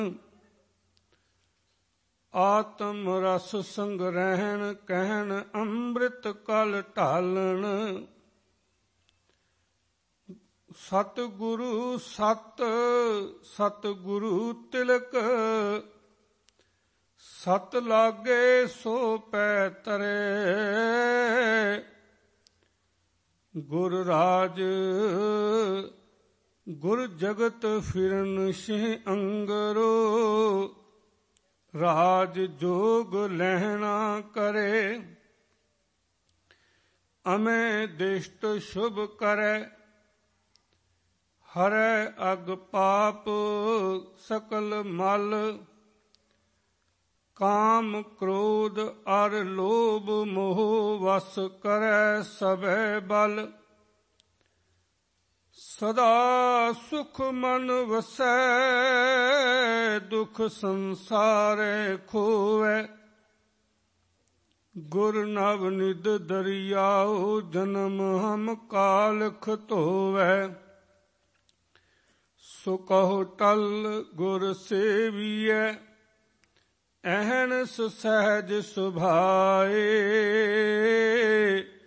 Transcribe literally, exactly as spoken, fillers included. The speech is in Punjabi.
ਆਤਮ ਰਸ ਸੰਗ੍ਰਹਿਣ ਕਹਿਣ ਅੰਮ੍ਰਿਤ ਕਲ ਢਾਲਣ। ਸਤਿਗੁਰੂ ਸਤ ਸਤਿਗੁਰੂ ਤਿਲਕ ਸਤ ਲਾਗੇ ਸੋ ਪੈ ਤਰੇ। ਗੁਰ ਰਾਜ ਗੁਰ ਜਗਤ ਫਿਰਨ ਸਿਹ ਅੰਗਰੋ। ਰਾਜ ਜੋਗ ਲਹਿਣਾ ਕਰੇ ਅਮੇ ਦਿਸ਼ਟ ਸ਼ੁਭ ਕਰੇ। ਹਰੈ ਅਗ ਪਾਪ ਸਕਲ ਮਲ। ਕਾਮ ਕ੍ਰੋਧ ਅਰ ਲੋਭ ਮੋਹ ਵਸ ਕਰੈ ਸਭੈ ਬਲ। ਸਦਾ ਸੁਖ ਮਨ ਵਸੈ ਦੁਖ ਸੰਸਾਰੈ ਖੋਵੈ। ਗੁਰ ਨਵ ਨਿਧ ਦਰਿਆਉ ਜਨਮ ਹਮ ਕਾਲਖ ਧੋਵੈ। ਸੋ ਕਹੋ ਟਲ ਗੁਰ ਸੇਵੀਐ ਅਹਨਿ ਸਹਿਜ ਸੁਭਾਏ।